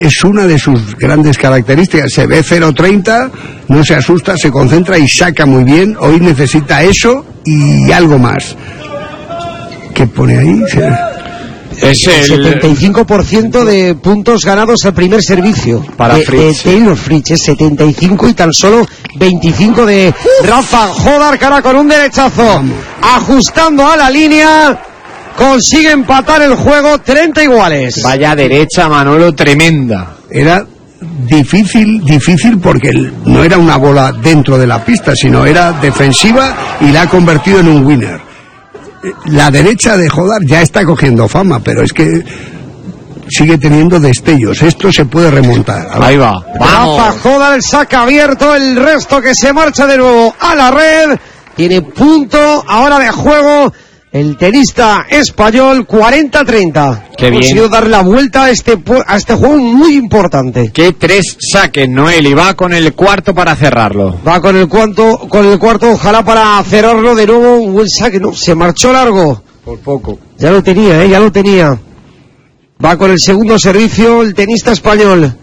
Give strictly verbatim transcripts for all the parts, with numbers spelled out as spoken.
Es una de sus grandes características. Se ve cero treinta, no se asusta, se concentra y saca muy bien. Hoy necesita eso y algo más. ¿Qué pone ahí? Es el setenta y cinco por ciento de puntos ganados al primer servicio para de, Fritz. de Taylor Fritz, es setenta y cinco y tan solo veinticinco de Rafa Jodar, cara con un derechazo, ajustando a la línea, consigue empatar el juego, treinta iguales. Vaya derecha, Manolo, tremenda. Era difícil, difícil porque no era una bola dentro de la pista, sino era defensiva y la ha convertido en un winner. La derecha de Jodar ya está cogiendo fama, pero es que sigue teniendo destellos. Esto se puede remontar. Ahí va. Vamos. Rafa Jodar, el saque abierto, el resto que se marcha de nuevo a la red. Tiene punto ahora de juego el tenista español, cuarenta a treinta. Qué bien. Ha conseguido dar la vuelta a este, a este juego muy importante. Qué tres saques, Noel, y va con el cuarto para cerrarlo. Va con el cuarto, con el cuarto, ojalá para cerrarlo de nuevo. Un buen saque, no, se marchó largo. Por poco. Ya lo tenía, eh, ya lo tenía. Va con el segundo servicio el tenista español.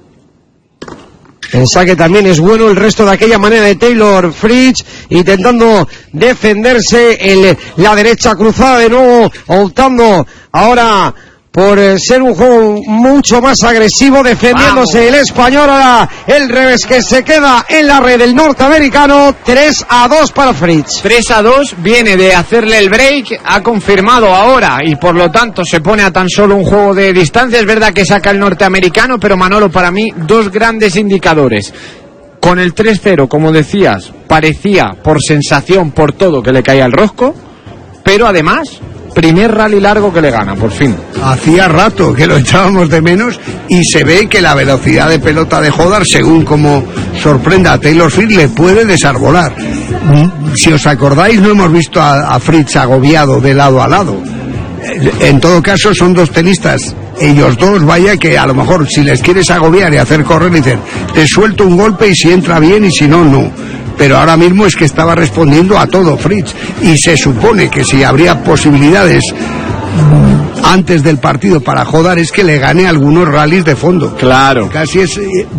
El saque también es bueno, el resto de aquella manera de Taylor Fritz, intentando defenderse, el, la derecha cruzada de nuevo, optando ahora por ser un juego mucho más agresivo, defendiéndose. Vamos. El español, ahora el revés que se queda en la red del norteamericano, tres a dos para Fritz. tres a dos, viene de hacerle el break, ha confirmado ahora y por lo tanto se pone a tan solo un juego de distancia. Es verdad que saca el norteamericano, pero Manolo, para mí, dos grandes indicadores. Con el tres cero, como decías, parecía por sensación, por todo, que le caía el rosco, pero además, primer rally largo que le gana, por fin. Hacía rato que lo echábamos de menos y se ve que la velocidad de pelota de Jodar, según como sorprenda a Taylor Fritz, le puede desarbolar. Si os acordáis, no hemos visto a, a Fritz agobiado de lado a lado. En todo caso, son dos tenistas, ellos dos, vaya que a lo mejor si les quieres agobiar y hacer correr, dicen, te suelto un golpe y si entra bien y si no, no. Pero ahora mismo es que estaba respondiendo a todo Fritz y se supone que si habría posibilidades antes del partido para Jodar es que le gane algunos rallies de fondo. Claro. Casi es,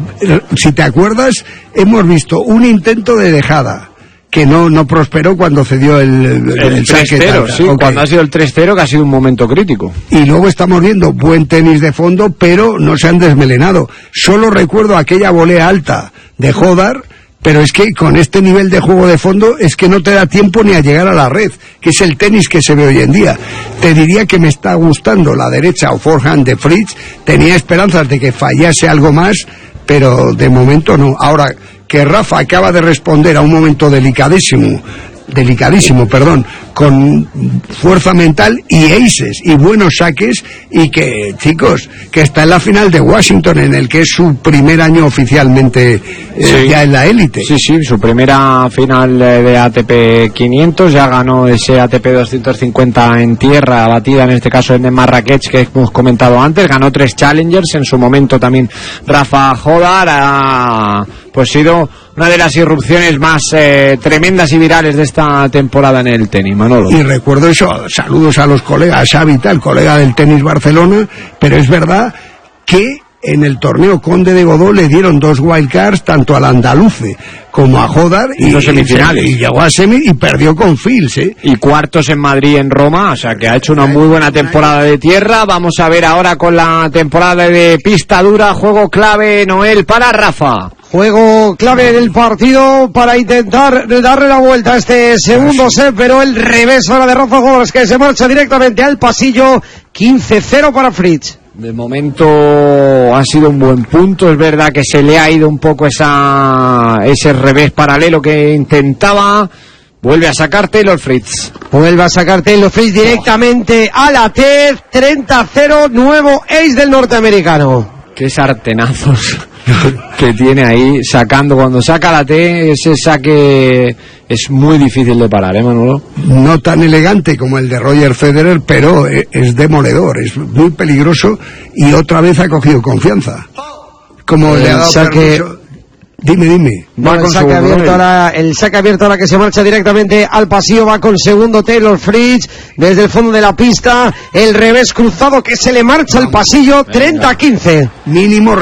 si te acuerdas, hemos visto un intento de dejada que no no prosperó cuando cedió el, el, el, el tres cero, sí, okay. Cuando ha sido el tres cero, que ha sido un momento crítico. Y luego estamos viendo buen tenis de fondo, pero no se han desmelenado. Solo recuerdo aquella volea alta de Jodar, pero es que con este nivel de juego de fondo es que no te da tiempo ni a llegar a la red, que es el tenis que se ve hoy en día. Te diría que me está gustando la derecha o forehand de Fritz, tenía esperanzas de que fallase algo más, pero de momento no. Ahora que Rafa acaba de responder a un momento delicadísimo, delicadísimo, perdón, con fuerza mental y aces y buenos saques, y que, chicos, que está en la final de Washington, en el que es su primer año oficialmente eh, sí. ya en la élite. Sí, sí, su primera final de A T P quinientos, ya ganó ese A T P doscientos cincuenta en tierra, batida en este caso en Marrakech, que hemos comentado antes, ganó tres Challengers, en su momento también Rafa Jodar, ha pues sido una de las irrupciones más eh, tremendas y virales de esta temporada en el tenis, Manolo. Y recuerdo eso, saludos a los colegas, Xavi tal, colega del tenis Barcelona, pero es verdad que en el torneo Conde de Godó le dieron dos wildcards tanto al andaluce como a Jodar y, y los semifinales. Y llegó a semi y perdió con Fils, ¿eh? Y cuartos en Madrid, en Roma, o sea que ha hecho una muy buena temporada de tierra. Vamos a ver ahora con la temporada de pista dura, juego clave, Noel, para Rafa. Juego clave del partido para intentar darle la vuelta a este segundo set, pero el revés ahora de Rafa Jodar, que se marcha directamente al pasillo. Quince cero para Fritz. De momento ha sido un buen punto, es verdad que se le ha ido un poco esa ese revés paralelo que intentaba. Vuelve a sacar Taylor Fritz. Vuelve a sacar Taylor Fritz directamente a la T E D. treinta cero, nuevo ace del norteamericano. Qué sartenazos que tiene ahí sacando. Cuando saca la T, ese saque es muy difícil de parar, ¿eh, Manolo? No tan elegante como el de Roger Federer, pero es demoledor, es muy peligroso y otra vez ha cogido confianza. Como el le ha dado saque, permiso. Dime, dime. Va con el saque abierto ahora, el saque abierto ahora que se marcha directamente al pasillo, va con segundo Taylor Fritz desde el fondo de la pista, el revés cruzado que se le marcha al pasillo, treinta a quince. Mínimo